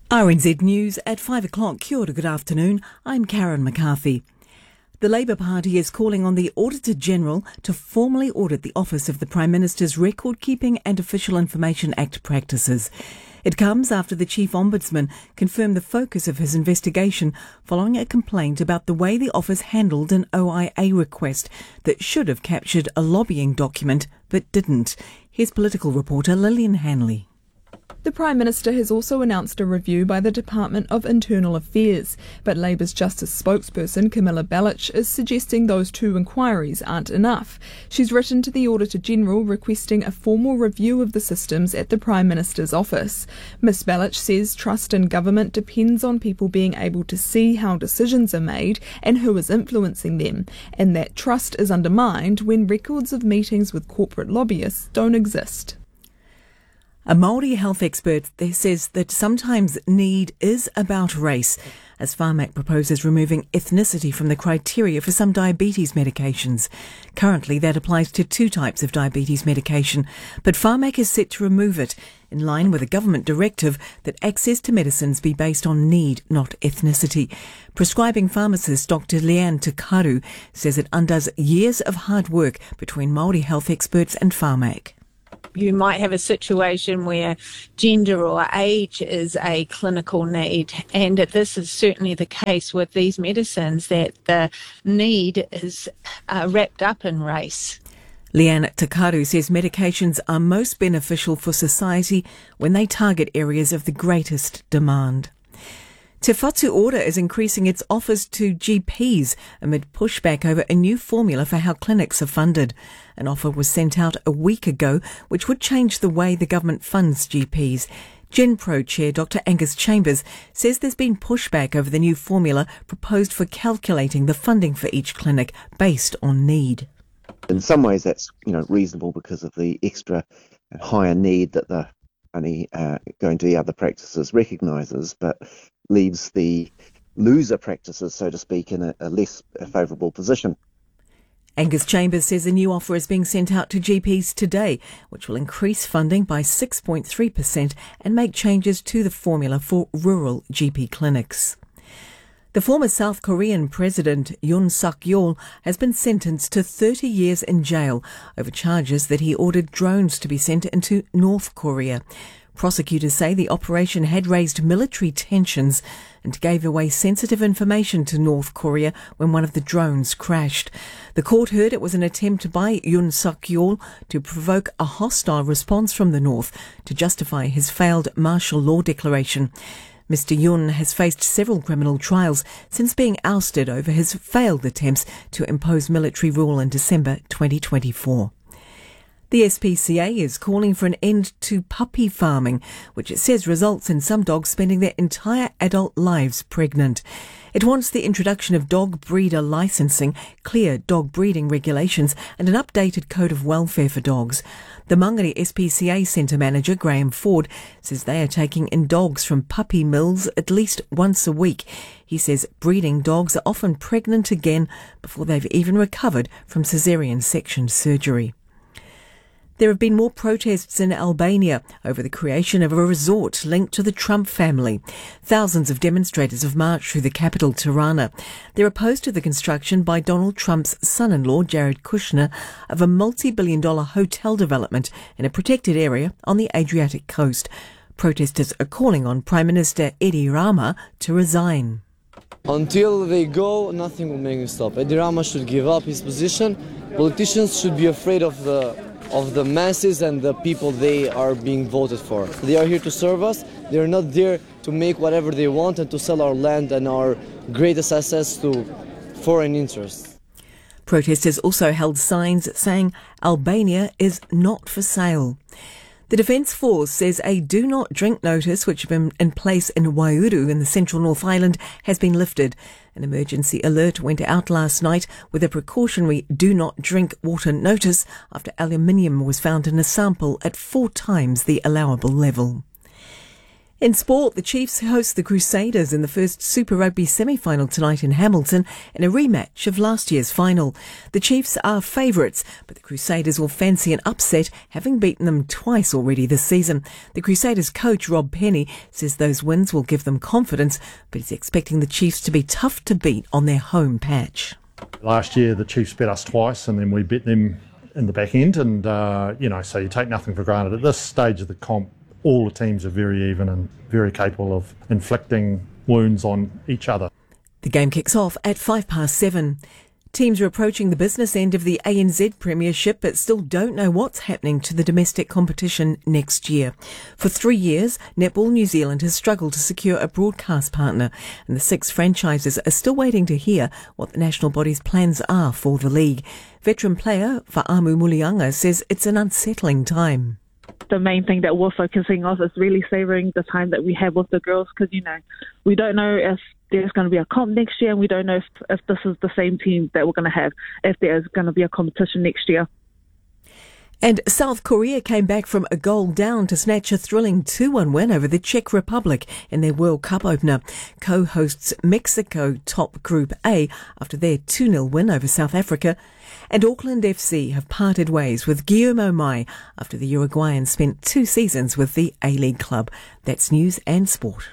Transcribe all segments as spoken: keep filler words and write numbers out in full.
R N Z News at five o'clock. Kia ora, good afternoon. I'm Karen McCarthy. The Labour Party is calling on the Auditor-General to formally audit the Office of the Prime Minister's Record-Keeping and Official Information Act practices. It comes after the Chief Ombudsman confirmed the focus of his investigation following a complaint about the way the office handled an O I A request that should have captured a lobbying document but didn't. Here's political reporter Lillian Hanley. The Prime Minister has also announced a review by the Department of Internal Affairs, but Labour's Justice spokesperson Camilla Bellich is suggesting those two inquiries aren't enough. She's written to the Auditor-General requesting a formal review of the systems at the Prime Minister's office. Miss Bellich says trust in government depends on people being able to see how decisions are made and who is influencing them, and that trust is undermined when records of meetings with corporate lobbyists don't exist. A Māori health expert says that sometimes need is about race, as Pharmac proposes removing ethnicity from the criteria for some diabetes medications. Currently, that applies to two types of diabetes medication, but Pharmac is set to remove it, in line with a government directive that access to medicines be based on need, not ethnicity. Prescribing pharmacist Doctor Leanne Takaru says it undoes years of hard work between Māori health experts and Pharmac. You might have a situation where gender or age is a clinical need, and this is certainly the case with these medicines, that the need is uh, wrapped up in race. Leanne Takaru says medications are most beneficial for society when they target areas of the greatest demand. Te Whatu Ora is increasing its offers to G Ps amid pushback over a new formula for how clinics are funded. An offer was sent out a week ago, which would change the way the government funds G Ps. GenPro Chair Doctor Angus Chambers says there's been pushback over the new formula proposed for calculating the funding for each clinic based on need. In some ways that's, you know, reasonable because of the extra and higher need that the only uh, going to the other practices recognises, but leaves the loser practices, so to speak, in a, a less favourable position. Angus Chambers says a new offer is being sent out to G Ps today, which will increase funding by six point three percent and make changes to the formula for rural G P clinics. The former South Korean President Yoon Suk-yeol has been sentenced to thirty years in jail over charges that he ordered drones to be sent into North Korea. Prosecutors say the operation had raised military tensions and gave away sensitive information to North Korea when one of the drones crashed. The court heard it was an attempt by Yoon Suk-yeol to provoke a hostile response from the North to justify his failed martial law declaration. Mister Yoon has faced several criminal trials since being ousted over his failed attempts to impose military rule in December twenty twenty-four. The S P C A is calling for an end to puppy farming, which it says results in some dogs spending their entire adult lives pregnant. It wants the introduction of dog breeder licensing, clear dog breeding regulations and an updated code of welfare for dogs. The Mangere S P C A Centre Manager Graham Ford says they are taking in dogs from puppy mills at least once a week. He says breeding dogs are often pregnant again before they've even recovered from caesarean section surgery. There have been more protests in Albania over the creation of a resort linked to the Trump family. Thousands of demonstrators have marched through the capital, Tirana. They're opposed to the construction by Donald Trump's son-in-law, Jared Kushner, of a multi-billion dollar hotel development in a protected area on the Adriatic coast. Protesters are calling on Prime Minister Edi Rama to resign. Until they go, nothing will make them stop. Edi Rama should give up his position. Politicians should be afraid of the of the masses and the people they are being voted for. They are here to serve us. They are not there to make whatever they want and to sell our land and our greatest assets to foreign interests. Protesters also held signs saying Albania is not for sale. The Defence Force says a do not drink notice which had been in place in Waihuru in the central North Island has been lifted. An emergency alert went out last night with a precautionary do not drink water notice after aluminium was found in a sample at four times the allowable level. In sport, the Chiefs host the Crusaders in the first Super Rugby semi-final tonight in Hamilton in a rematch of last year's final. The Chiefs are favourites, but the Crusaders will fancy an upset, having beaten them twice already this season. The Crusaders coach Rob Penny says those wins will give them confidence, but he's expecting the Chiefs to be tough to beat on their home patch. Last year the Chiefs beat us twice and then we beat them in the back end, and uh, you know, so you take nothing for granted. At this stage of the comp, all the teams are very even and very capable of inflicting wounds on each other. The game kicks off at five past seven. Teams are approaching the business end of the A N Z Premiership but still don't know what's happening to the domestic competition next year. For three years, Netball New Zealand has struggled to secure a broadcast partner, and the six franchises are still waiting to hear what the national body's plans are for the league. Veteran player Fa'amu Mulianga says it's an unsettling time. The main thing that we're focusing on is really savouring the time that we have with the girls, because, you know, we don't know if there's going to be a comp next year, and we don't know if, if this is the same team that we're going to have, if there's going to be a competition next year. And South Korea came back from a goal down to snatch a thrilling two one win over the Czech Republic in their World Cup opener. Co-hosts Mexico top Group A after their two nil win over South Africa. And Auckland F C have parted ways with Guillermo Mai after the Uruguayan spent two seasons with the A-League club. That's news and sport.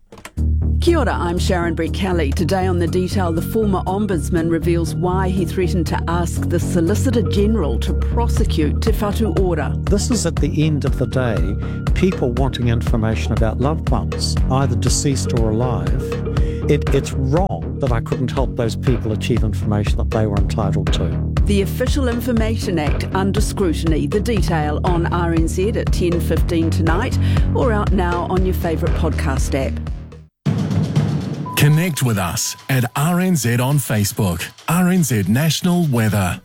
Kia ora, I'm Sharon Brett-Kelly. Today on The Detail, the former Ombudsman reveals why he threatened to ask the Solicitor General to prosecute Te Whatu Ora. This is at the end of the day, people wanting information about loved ones, either deceased or alive. It, it's wrong that I couldn't help those people achieve information that they were entitled to. The Official Information Act under scrutiny. The Detail on R N Z at ten fifteen tonight, or out now on your favourite podcast app. Connect with us at R N Z on Facebook. R N Z National Weather.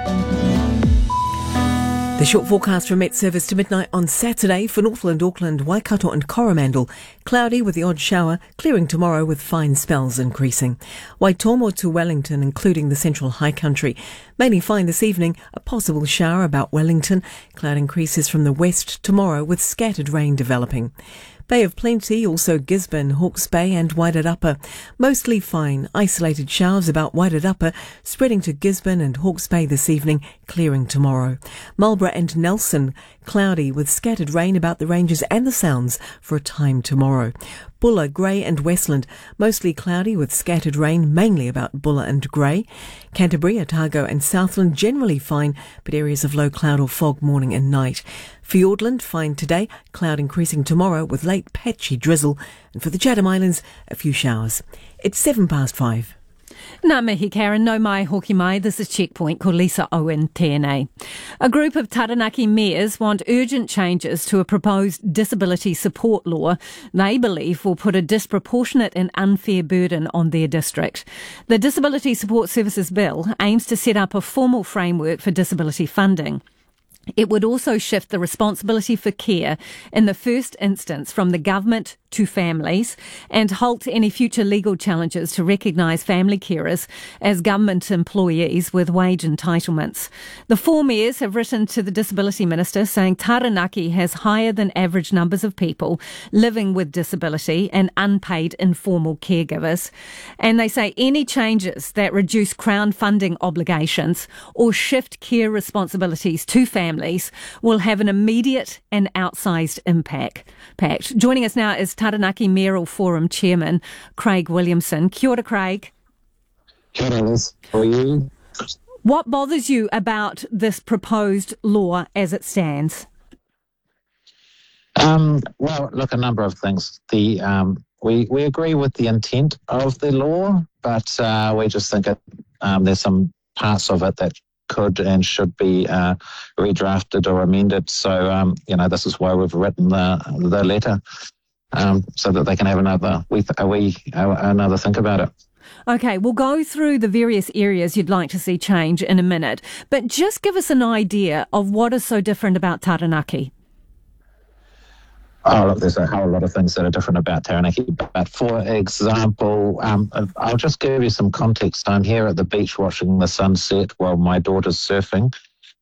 The short forecast from Met Service to midnight on Saturday for Northland, Auckland, Waikato and Coromandel. Cloudy with the odd shower, clearing tomorrow with fine spells increasing. Waitomo to Wellington, including the central high country. Mainly fine this evening, a possible shower about Wellington. Cloud increases from the west tomorrow with scattered rain developing. Bay of Plenty, also Gisborne, Hawke's Bay and Wairarapa. Mostly fine, isolated showers about Wairarapa, spreading to Gisborne and Hawke's Bay this evening, clearing tomorrow. Marlborough and Nelson, cloudy with scattered rain about the ranges and the Sounds for a time tomorrow. Bulla, Grey and Westland, mostly cloudy with scattered rain, mainly about Bulla and Grey. Canterbury, Otago and Southland, generally fine, but areas of low cloud or fog morning and night. Fiordland, fine today, cloud increasing tomorrow with late patchy drizzle. And for the Chatham Islands, a few showers. It's seven past five. Nā mihi Karen, no mai hoki mai. This is Checkpoint, ko Lisa Owen tēnei. A group of Taranaki mayors want urgent changes to a proposed disability support law they believe will put a disproportionate and unfair burden on their district. The Disability Support Services Bill aims to set up a formal framework for disability funding. It would also shift the responsibility for care in the first instance from the government to families and halt any future legal challenges to recognise family carers as government employees with wage entitlements. The four mayors have written to the Disability Minister saying Taranaki has higher than average numbers of people living with disability and unpaid informal caregivers. And they say any changes that reduce Crown funding obligations or shift care responsibilities to families will have an immediate and outsized impact. Joining us now is Taranaki Mayoral Forum Chairman Craig Williamson. Kia ora, Craig. Kia ora, Liz. How are you? What bothers you about this proposed law as it stands? Um, well, look, a number of things. The um, we we agree with the intent of the law, but uh, we just think it, um, there's some parts of it that could and should be uh, redrafted or amended. So, um, you know, this is why we've written the the letter, um, so that they can have another we a wee another think about it. Okay, we'll go through the various areas you'd like to see change in a minute, but just give us an idea of what is so different about Taranaki. Oh, look, there's a whole lot of things that are different about Taranaki. But for example, um, I'll just give you some context. I'm here at the beach watching the sunset while my daughter's surfing.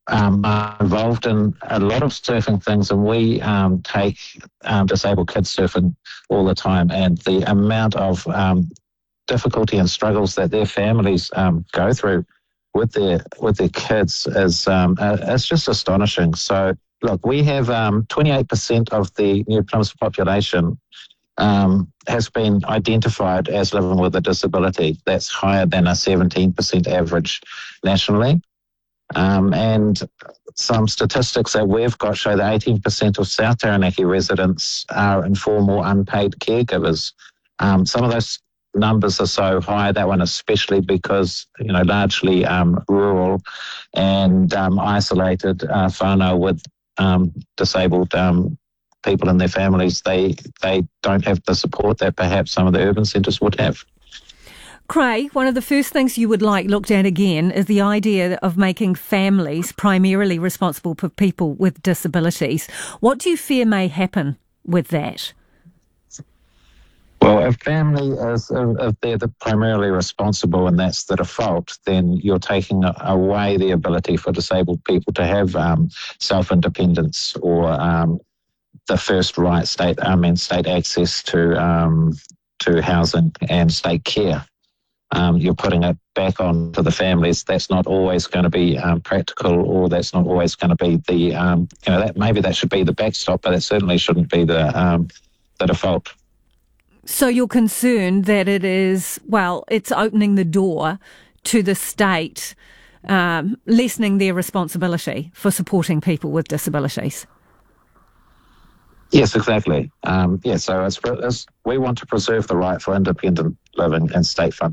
um, are involved in a lot of surfing things, and we um, take um, disabled kids surfing all the time, and the amount of um, difficulty and struggles that their families um, go through with their with their kids is um, uh, it's just astonishing. So, look, we have um, twenty-eight percent of the New Plymouth population um, has been identified as living with a disability. That's higher than a seventeen percent average nationally. Um, and some statistics that we've got show that eighteen percent of South Taranaki residents are informal unpaid caregivers. Um, some of those numbers are so high, that one especially, because, you know, largely um, rural and um, isolated uh, whānau with um, disabled um, people and their families, they, they don't have the support that perhaps some of the urban centres would have. Craig, one of the first things you would like looked at again is the idea of making families primarily responsible for people with disabilities. What do you fear may happen with that? Well, if family is, if they're the primarily responsible and that's the default, then you're taking away the ability for disabled people to have um, self-independence or um, the first right state, I mean, state access to um, to housing and state care. Um, you're putting it back on to the families. That's not always going to be um, practical, or that's not always going to be the, um, you know, that maybe that should be the backstop, but it certainly shouldn't be the um, the default. So you're concerned that it is, well, it's opening the door to the state um, lessening their responsibility for supporting people with disabilities? Yes, exactly. Um, yeah, so it's, it's, we want to preserve the right for independent living and state funded